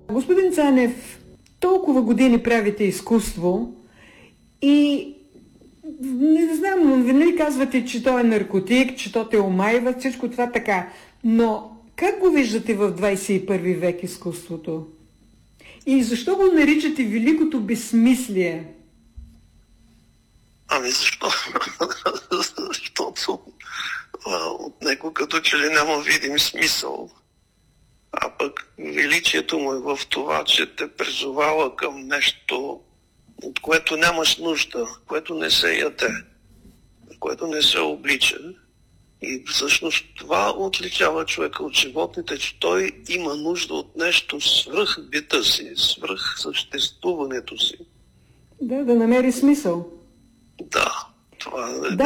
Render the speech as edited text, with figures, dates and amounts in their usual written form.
Господин Цанев, толкова години правите изкуство и не знам, нали казвате, че то е наркотик, че то те омайва, всичко това така. Но как го виждате в 21 век изкуството? И защо го наричате великото безсмислие? Ами защо? Защото от него като че ли няма видим смисъл. А пък величието му е в това, че те призовава към нещо, от което нямаш нужда, което не се яде, което не се облича. И всъщност това отличава човека от животните, че той има нужда от нещо свръх бита си, свръх съществуването си. Да намери смисъл. Да, това е. Да,